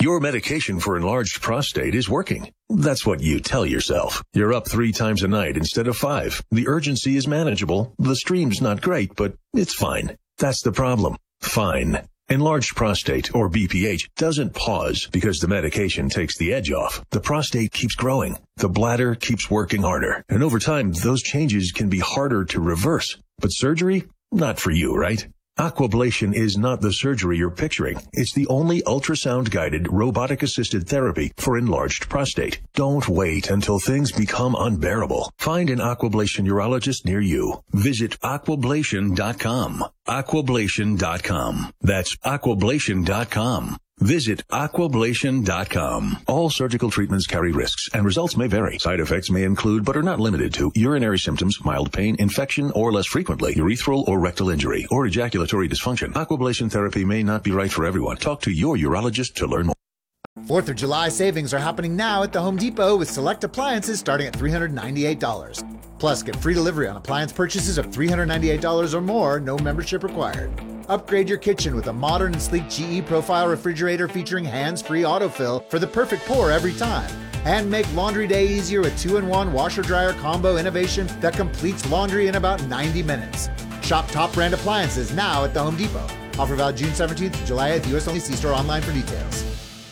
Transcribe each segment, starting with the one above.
Your medication for enlarged prostate is working. That's what you tell yourself. You're up 3 times a night instead of 5. The urgency is manageable. The stream's not great, but it's fine. That's the problem. Fine. Enlarged prostate, or BPH, doesn't pause because the medication takes the edge off. The prostate keeps growing. The bladder keeps working harder. And over time, those changes can be harder to reverse. But surgery? Not for you, right? Aquablation is not the surgery you're picturing. It's the only ultrasound-guided, robotic-assisted therapy for enlarged prostate. Don't wait until things become unbearable. Find an Aquablation urologist near you. Visit aquablation.com. Aquablation.com. That's aquablation.com. Visit aquablation.com. All surgical treatments carry risks, and results may vary. Side effects may include, but are not limited to, urinary symptoms, mild pain, infection, or less frequently, urethral or rectal injury, or ejaculatory dysfunction. Aquablation therapy may not be right for everyone. Talk to your urologist to learn more. 4th of July savings are happening now at the Home Depot with select appliances starting at $398. Plus, get free delivery on appliance purchases of $398 or more, no membership required. Upgrade your kitchen with a modern and sleek GE Profile refrigerator featuring hands-free autofill for the perfect pour every time. And make laundry day easier with 2-in-1 washer-dryer combo innovation that completes laundry in about 90 minutes. Shop top brand appliances now at the Home Depot. Offer valid June 17th to July 8th. U.S. only. See store online for details.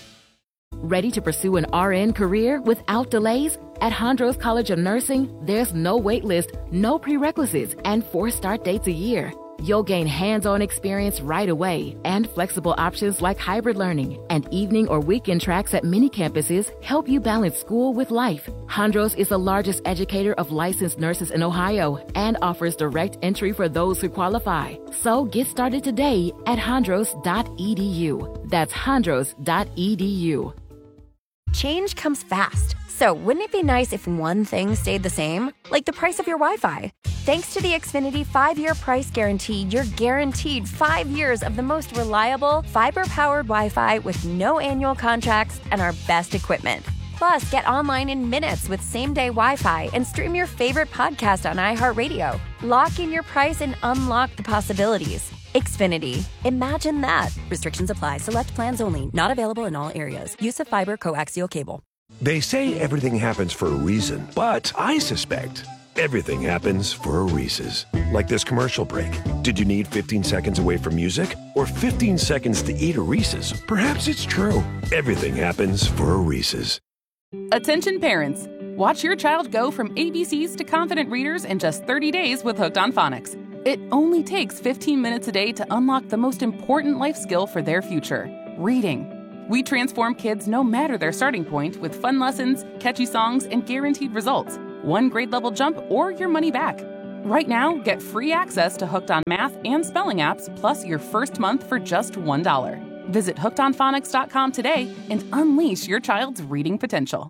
Ready to pursue an RN career without delays? At Hondros College of Nursing, there's no wait list, no prerequisites, and 4 start dates a year. You'll gain hands-on experience right away and flexible options like hybrid learning and evening or weekend tracks at many campuses help you balance school with life. Hondros is the largest educator of licensed nurses in Ohio and offers direct entry for those who qualify. So get started today at hondros.edu. That's hondros.edu. Change comes fast. So wouldn't it be nice if one thing stayed the same? Like the price of your Wi-Fi. Thanks to the Xfinity 5-year price guarantee, you're guaranteed 5 years of the most reliable, fiber-powered Wi-Fi with no annual contracts and our best equipment. Plus, get online in minutes with same-day Wi-Fi and stream your favorite podcast on iHeartRadio. Lock in your price and unlock the possibilities. Xfinity. Imagine that. Restrictions apply. Select plans only. Not available in all areas. Use of fiber coaxial cable. They say everything happens for a reason, but I suspect everything happens for a Reese's. Like this commercial break. Did you need 15 seconds away from music or 15 seconds to eat a Reese's? Perhaps it's true. Everything happens for a Reese's. Attention parents. Watch your child go from ABCs to confident readers in just 30 days with Hooked on Phonics. It only takes 15 minutes a day to unlock the most important life skill for their future, reading. We transform kids no matter their starting point with fun lessons, catchy songs, and guaranteed results. 1 grade level jump or your money back. Right now, get free access to Hooked on Math and Spelling apps, plus your first month for just $1. Visit hookedonphonics.com today and unleash your child's reading potential.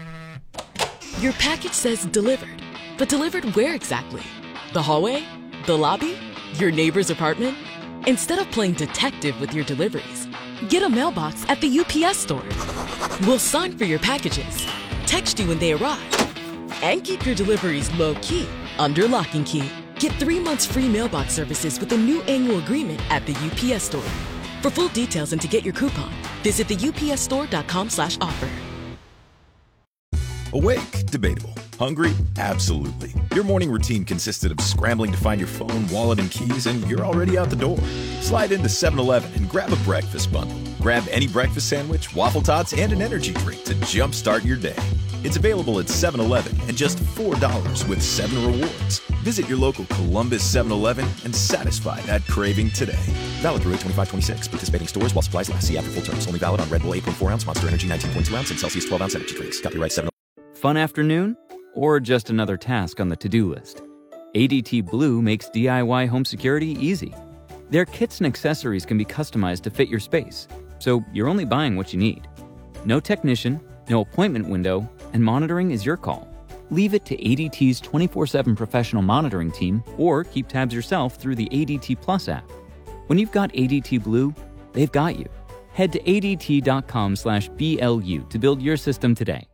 Your package says delivered, but delivered where exactly? The hallway? The lobby? Your neighbor's apartment? Instead of playing detective with your deliveries, get a mailbox at the UPS store. We'll sign for your packages, text you when they arrive, and keep your deliveries low-key under lock and key. Get 3 months free mailbox services with a new annual agreement at the UPS store. For full details and to get your coupon, visit theupsstore.com/offer. Awake? Debatable. Hungry? Absolutely. Your morning routine consisted of scrambling to find your phone, wallet, and keys, and you're already out the door. Slide into 7-Eleven and grab a breakfast bundle. Grab any breakfast sandwich, waffle tots, and an energy drink to jumpstart your day. It's available at 7-Eleven and just $4 with 7 rewards. Visit your local Columbus 7-Eleven and satisfy that craving today. Valid through 8/25/26. Participating stores while supplies last. See after full terms. Only valid on Red Bull 8.4 ounce, Monster Energy 19.2 ounce, and Celsius 12 ounce energy drinks. Copyright 7. Fun afternoon? Or just another task on the to-do list? ADT Blue makes DIY home security easy. Their kits and accessories can be customized to fit your space, so you're only buying what you need. No technician, no appointment window, and monitoring is your call. Leave it to ADT's 24/7 professional monitoring team, or keep tabs yourself through the ADT Plus app. When you've got ADT Blue, they've got you. Head to ADT.com/BLU to build your system today.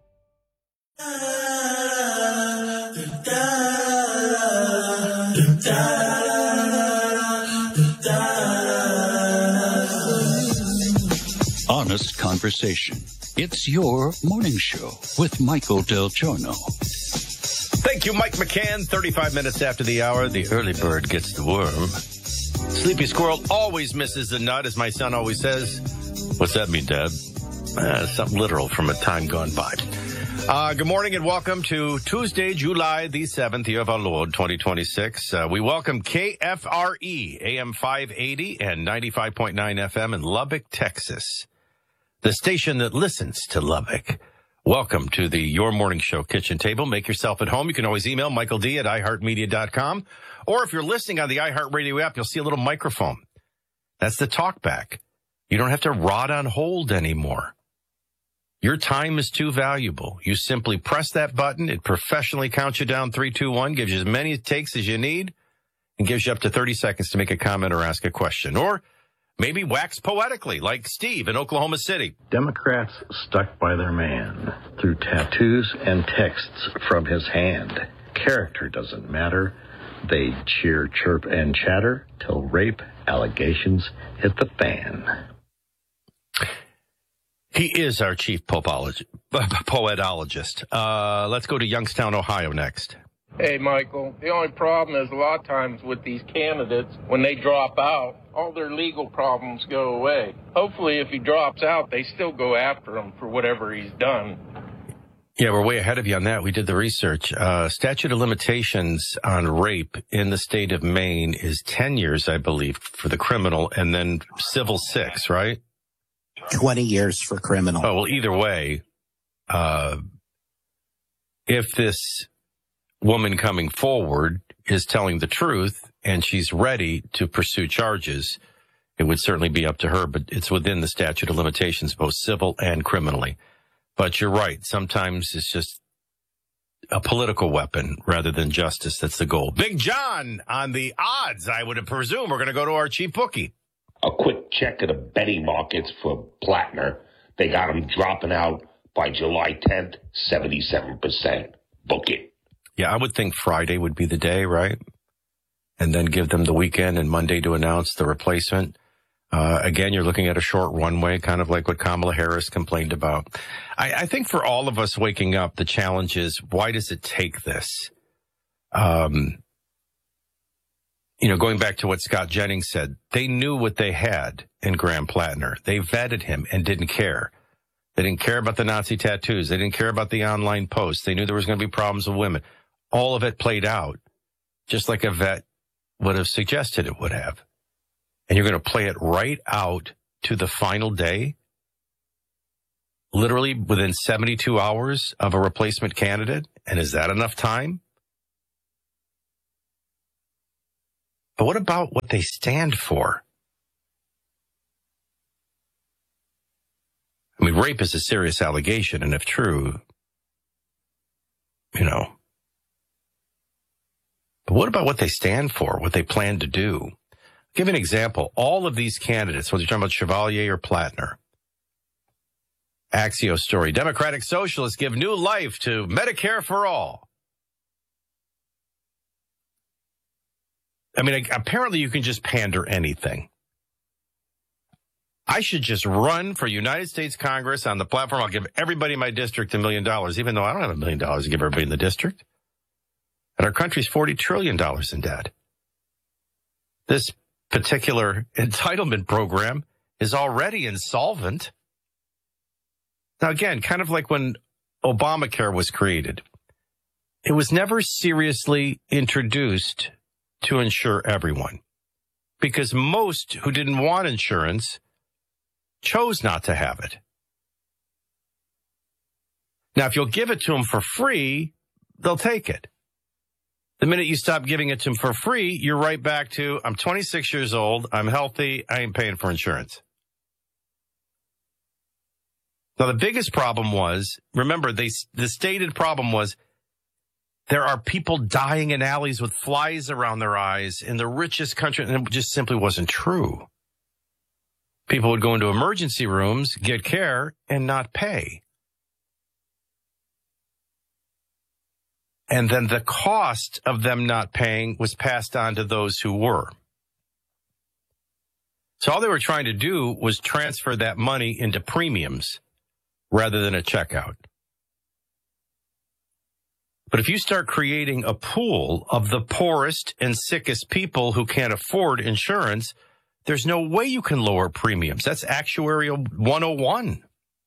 honest conversation. It's your morning show with Michael Del Giorno. Thank you, Mike McCann. 35 minutes after the hour, the early bird gets the worm. Sleepy squirrel always misses the nut, as my son always says. What's that mean, Dad? Something literal from a time gone by. Good morning and welcome to Tuesday, July the 7th, year of our Lord, 2026. We welcome KFRE, AM 580 and 95.9 FM in Lubbock, Texas. The station that listens to Lubbock. Welcome to the Your Morning Show kitchen table. Make yourself at home. You can always email Michael D at iHeartMedia.com. Or if you're listening on the iHeartRadio app, you'll see a little microphone. That's the talkback. You don't have to rot on hold anymore. Your time is too valuable. You simply press that button. It professionally counts you down 3, 2, 1, gives you as many takes as you need, and gives you up to 30 seconds to make a comment or ask a question. Or maybe wax poetically, like Steve in Oklahoma City. Democrats stuck by their man through tattoos and texts from his hand. Character doesn't matter. They cheer, chirp, and chatter till rape allegations hit the fan. He is our chief poetologist. Let's go to Youngstown, Ohio next. Hey, Michael. The only problem is a lot of times with these candidates, when they drop out, all their legal problems go away. Hopefully, if he drops out, they still go after him for whatever he's done. Yeah, we're way ahead of you on that. We did the research. Statute of limitations on rape in the state of Maine is 10 years, I believe, for the criminal, and then civil 6, right? 20 years for criminal. Oh, well, either way, if this woman coming forward is telling the truth and she's ready to pursue charges, it would certainly be up to her, but it's within the statute of limitations, both civil and criminally. But you're right. Sometimes it's just a political weapon rather than justice that's the goal. Big John on the odds, I would presume. We're going to go to our chief bookie. A quick check of the betting markets for Plattner. They got him dropping out by July 10th, 77%. Book it. Yeah, I would think Friday would be the day, right? And then give them the weekend and Monday to announce the replacement. Again, you're looking at a short runway, kind of like what Kamala Harris complained about. I think for all of us waking up, the challenge is, why does it take this? Going back to what Scott Jennings said, they knew what they had in Graham Plattner. They vetted him and didn't care. They didn't care about the Nazi tattoos. They didn't care about the online posts. They knew there was going to be problems with women. All of it played out just like a vet would have suggested it would have. And you're going to play it right out to the final day, literally within 72 hours of a replacement candidate. And is that enough time? But what about what they stand for? I mean, rape is a serious allegation, and if true, But what about what they stand for, what they plan to do? I'll give you an example. All of these candidates, whether you're talking about Chevalier or Plattner, Axios story, Democratic Socialists give new life to Medicare for all. I mean, apparently you can just pander anything. I should just run for United States Congress on the platform. I'll give everybody in my district $1 million, even though I don't have $1 million to give everybody in the district. And our country's $40 trillion in debt. This particular entitlement program is already insolvent. Now, again, kind of like when Obamacare was created, it was never seriously introduced to insure everyone, because most who didn't want insurance chose not to have it. Now, if you'll give it to them for free, they'll take it. The minute you stop giving it to them for free, you're right back to, I'm 26 years old, I'm healthy, I ain't paying for insurance. Now, the biggest problem was, remember, the stated problem was, there are people dying in alleys with flies around their eyes in the richest country, and it just simply wasn't true. People would go into emergency rooms, get care, and not pay. And then the cost of them not paying was passed on to those who were. So all they were trying to do was transfer that money into premiums rather than a checkout. But if you start creating a pool of the poorest and sickest people who can't afford insurance, there's no way you can lower premiums. That's actuarial 101.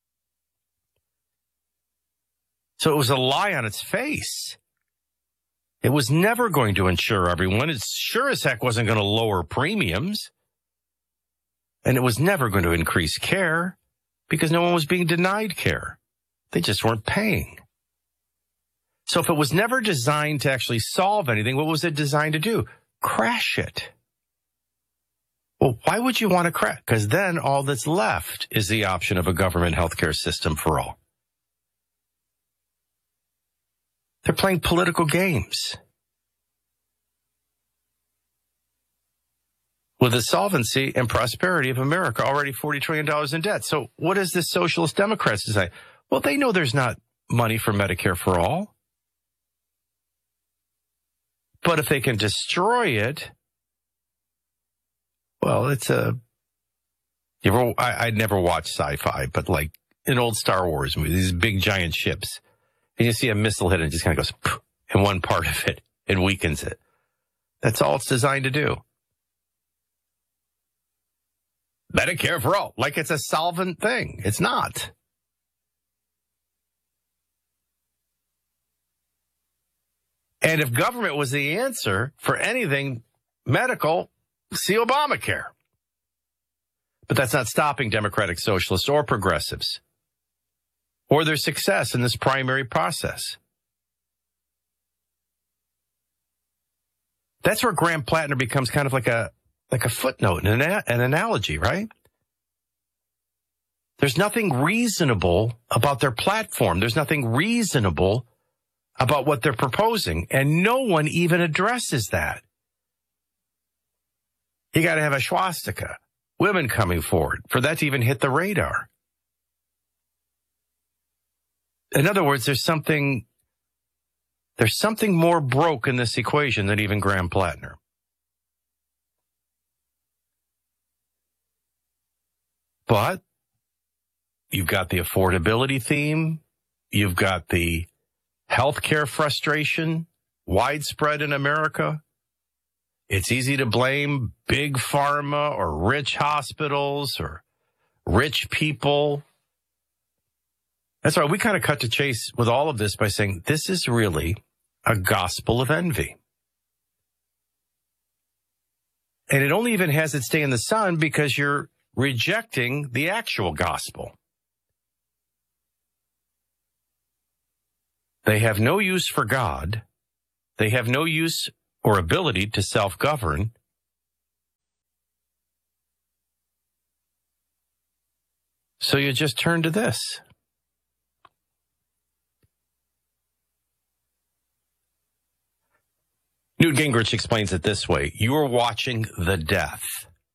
So it was a lie on its face. It was never going to insure everyone. It sure as heck wasn't going to lower premiums. And it was never going to increase care because no one was being denied care. They just weren't paying. So if it was never designed to actually solve anything, what was it designed to do? Crash it. Well, why would you want to crash? Because then all that's left is the option of a government healthcare system for all. They're playing political games. With the solvency and prosperity of America, already $40 trillion in debt. So what does the socialist Democrats decide? Well, they know there's not money for Medicare for all. But if they can destroy it, well, it's I'd never watched sci-fi, but like an old Star Wars movie, these big giant ships. And you see a missile hit and it just kind of goes poof, in one part of it and weakens it. That's all it's designed to do. Medicare for all, like it's a solvent thing. It's not. And if government was the answer for anything medical, see Obamacare. But that's not stopping Democratic Socialists or progressives or their success in this primary process. That's where Graham Plattner becomes kind of like a footnote, an analogy, right? There's nothing reasonable about their platform. There's nothing reasonable about what they're proposing, and no one even addresses that. You got to have a swastika, women coming forward, for that to even hit the radar. In other words, there's something more broke in this equation than even Graham Plattner. But you've got the affordability theme. You've got the healthcare frustration, widespread in America. It's easy to blame big pharma or rich hospitals or rich people. That's why we kind of cut to chase with all of this by saying this is really a gospel of envy. And it only even has its day in the sun because you're rejecting the actual gospel. They have no use for God. They have no use or ability to self-govern. So you just turn to this. Newt Gingrich explains it this way. You are watching the death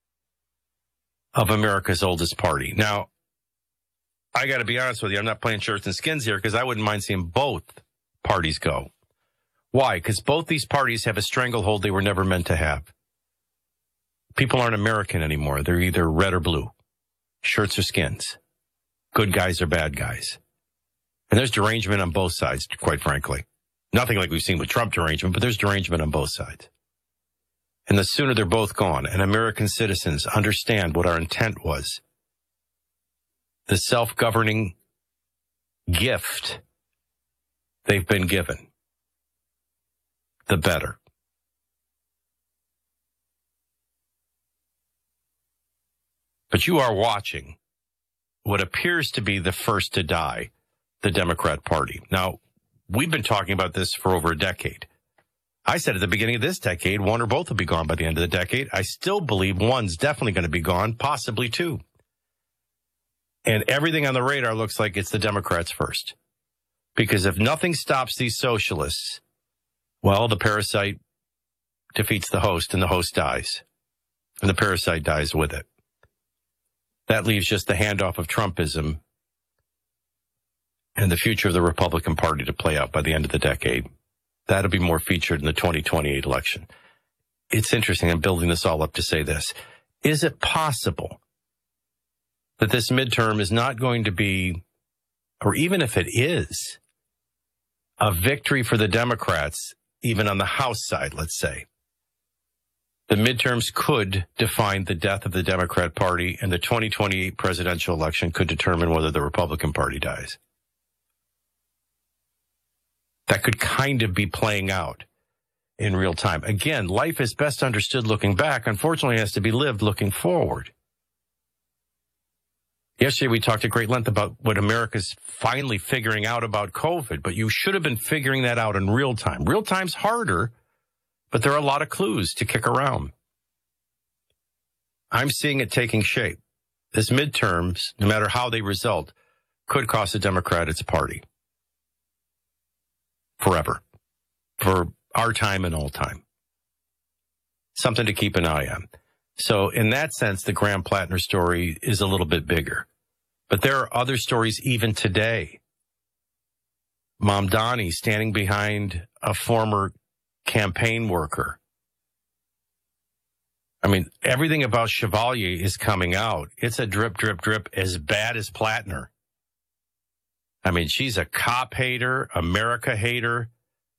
of America's oldest party. Now, I got to be honest with you. I'm not playing shirts and skins here because I wouldn't mind seeing both parties go. Why? Because both these parties have a stranglehold they were never meant to have. People aren't American anymore. They're either red or blue, shirts or skins, good guys or bad guys. And there's derangement on both sides, quite frankly. Nothing like we've seen with Trump derangement, but there's derangement on both sides. And the sooner they're both gone and American citizens understand what our intent was, the self-governing gift they've been given, the better. But you are watching what appears to be the first to die, the Democrat Party. Now, we've been talking about this for over a decade. I said at the beginning of this decade, one or both will be gone by the end of the decade. I still believe one's definitely going to be gone, possibly two. And everything on the radar looks like it's the Democrats first. Because if nothing stops these socialists, well, the parasite defeats the host and the host dies. And the parasite dies with it. That leaves just the handoff of Trumpism and the future of the Republican Party to play out by the end of the decade. That'll be more featured in the 2028 election. It's interesting. I'm building this all up to say this. is it possible that this midterm is not going to be, or even if it is, a victory for the Democrats, even on the House side, let's say? The midterms could define the death of the Democrat Party, and the 2028 presidential election could determine whether the Republican Party dies. That could kind of be playing out in real time. Again, life is best understood looking back. Unfortunately, it has to be lived looking forward. Yesterday, we talked at great length about what America's finally figuring out about COVID, but you should have been figuring that out in real time. Real time's harder, but there are a lot of clues to kick around. I'm seeing it taking shape. This midterms, no matter how they result, could cost the Democrat its party. Forever. For our time and all time. Something to keep an eye on. So in that sense, the Graham Plattner story is a little bit bigger. But there are other stories even today. Mom Donnie standing behind a former campaign worker. I mean, everything about Chevalier is coming out. It's a drip, drip, drip as bad as Plattner. I mean, she's a cop hater, America hater.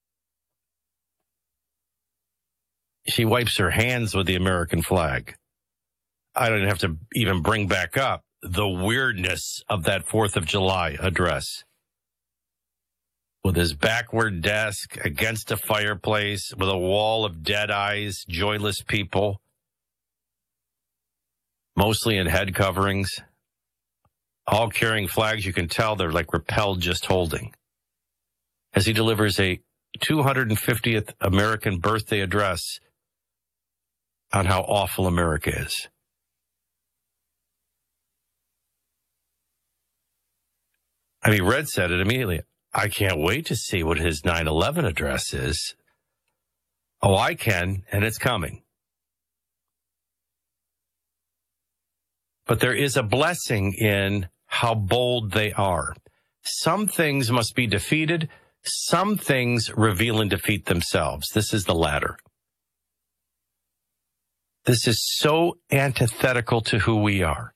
She wipes her hands with the American flag. I don't have to even bring back up the weirdness of that 4th of July address. With his backward desk against a fireplace with a wall of dead eyes, joyless people, mostly in head coverings, all carrying flags you can tell they're like repelled just holding. As he delivers a 250th American birthday address on how awful America is. I mean, Red said it immediately. I can't wait to see what his 9/11 address is. Oh, I can, and it's coming. But there is a blessing in how bold they are. Some things must be defeated. Some things reveal and defeat themselves. This is the latter. This is so antithetical to who we are.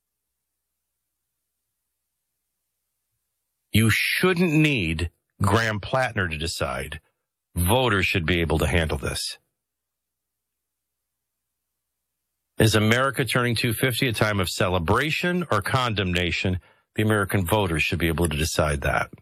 You shouldn't need Graham Plattner to decide. Voters should be able to handle this. Is America turning 250 a time of celebration or condemnation? The American voters should be able to decide that.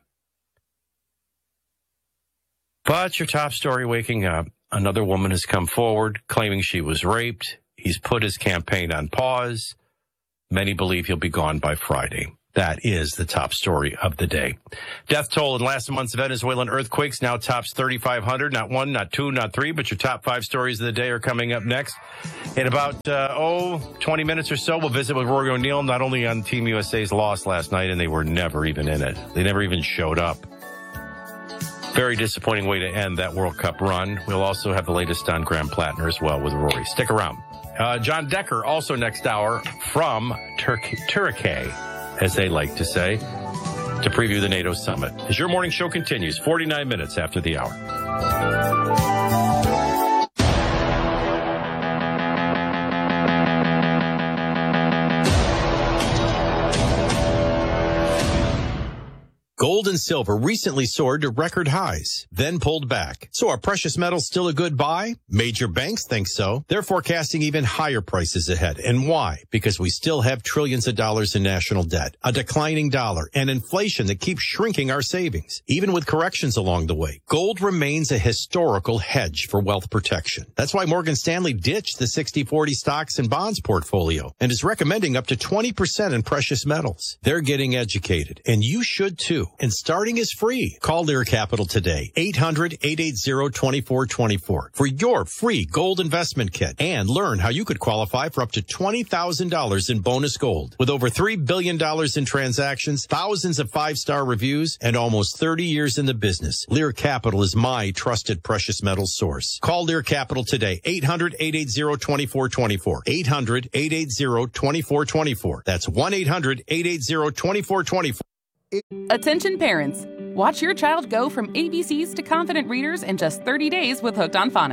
But your top story waking up, another woman has come forward claiming she was raped. He's put his campaign on pause. Many believe he'll be gone by Friday. That is the top story of the day. Death toll in last month's Venezuelan earthquakes now tops 3,500. Not one, not two, not three, but your top 5 stories of the day are coming up next. In about, 20 minutes or so, we'll visit with Rory O'Neill, not only on Team USA's loss last night, and they were never even in it. They never even showed up. Very disappointing way to end that World Cup run. We'll also have the latest on Graham Plattner as well with Rory. Stick around. John Decker also next hour from Turkey, as they like to say, to preview the NATO summit. As your morning show continues, 49 minutes after the hour. Gold and silver recently soared to record highs, then pulled back. So are precious metals still a good buy? Major banks think so. They're forecasting even higher prices ahead. And why? Because we still have trillions of dollars in national debt, a declining dollar, and inflation that keeps shrinking our savings. Even with corrections along the way, gold remains a historical hedge for wealth protection. That's why Morgan Stanley ditched the 60-40 stocks and bonds portfolio and is recommending up to 20% in precious metals. They're getting educated, and you should too. And starting is free. Call Lear Capital today, 800-880-2424 for your free gold investment kit and learn how you could qualify for up to $20,000 in bonus gold. With over $3 billion in transactions, thousands of 5-star reviews, and almost 30 years in the business, Lear Capital is my trusted precious metals source. Call Lear Capital today, 800-880-2424, 800-880-2424. That's 1-800-880-2424. Attention parents, watch your child go from ABCs to confident readers in just 30 days with Hooked on Phonics.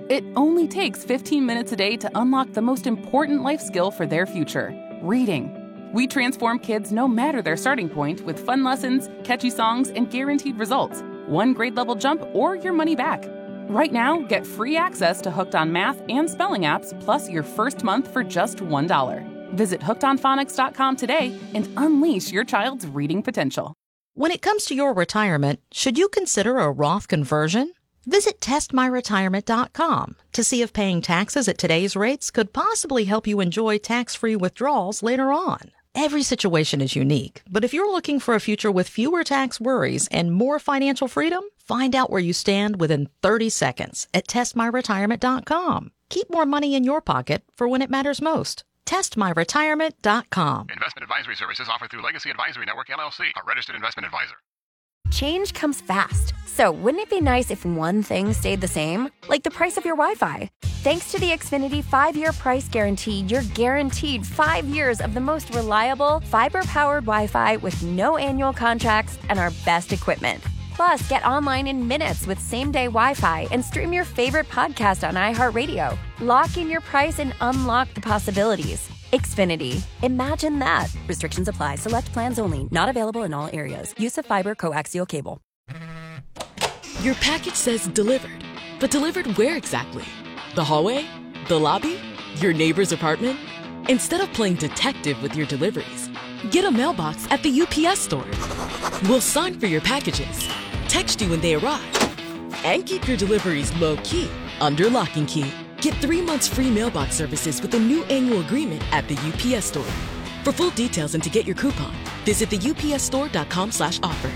It only takes 15 minutes a day to unlock the most important life skill for their future, reading. We transform kids no matter their starting point with fun lessons, catchy songs, and guaranteed results. One grade level jump or your money back. Right now, get free access to Hooked on Math and spelling apps, plus your first month for just $1. Visit hookedonphonics.com today and unleash your child's reading potential. When it comes to your retirement, should you consider a Roth conversion? Visit testmyretirement.com to see if paying taxes at today's rates could possibly help you enjoy tax-free withdrawals later on. Every situation is unique, but if you're looking for a future with fewer tax worries and more financial freedom, find out where you stand within 30 seconds at testmyretirement.com. Keep more money in your pocket for when it matters most. testmyretirement.com. Investment advisory services offered through Legacy Advisory Network, LLC, a registered investment advisor. Change comes fast. So wouldn't it be nice if one thing stayed the same? Like the price of your Wi-Fi. Thanks to the Xfinity 5-year price guarantee, you're guaranteed 5 years of the most reliable, fiber-powered Wi-Fi with no annual contracts and our best equipment. Plus, get online in minutes with same-day Wi-Fi and stream your favorite podcast on iHeartRadio. Lock in your price and unlock the possibilities. Xfinity. Imagine that. Restrictions apply. Select plans only. Not available in all areas. Use of fiber coaxial cable. Your package says delivered, but delivered where exactly? The hallway? The lobby? Your neighbor's apartment? Instead of playing detective with your deliveries, get a mailbox at the UPS store. We'll sign for your packages, text you when they arrive, and keep your deliveries low-key under lock and key. Get 3 months free mailbox services with a new annual agreement at the UPS store. For full details and to get your coupon, visit theupsstore.com/offer.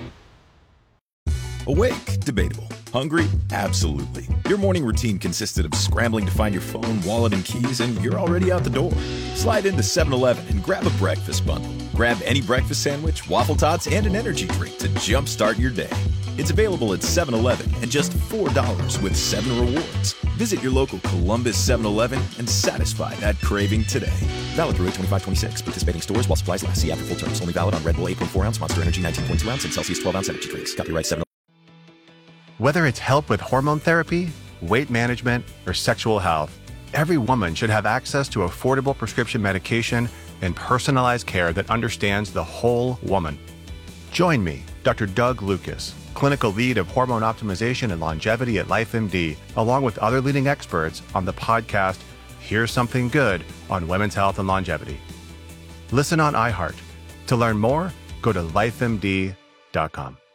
Awake? Debatable. Hungry? Absolutely. Your morning routine consisted of scrambling to find your phone, wallet, and keys, and you're already out the door. Slide into 7-Eleven and grab a breakfast bundle. Grab any breakfast sandwich, waffle tots, and an energy drink to jumpstart your day. It's available at 7-Eleven and just $4 with 7 rewards. Visit your local Columbus 7-Eleven and satisfy that craving today. Valid through 8/25/26. Participating stores while supplies last. See after full terms. Only valid on Red Bull 8.4 ounce, Monster Energy 19.2 ounce, and Celsius 12 ounce energy drinks. Copyright 7. Whether it's help with hormone therapy, weight management, or sexual health, every woman should have access to affordable prescription medication and personalized care that understands the whole woman. Join me, Dr. Doug Lucas, clinical lead of hormone optimization and longevity at LifeMD, along with other leading experts on the podcast, Here's Something Good on Women's Health and Longevity. Listen on iHeart. To learn more, go to lifemd.com.